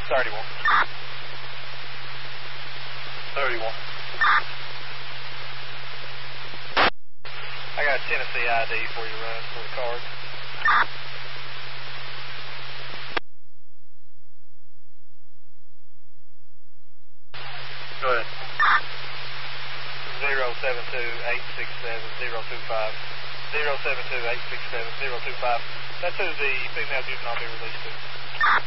31. 31. I got a Tennessee ID for you, run for the card. Go ahead. 072-867-025. 072-867-025. That's who the female juvenile will be released to.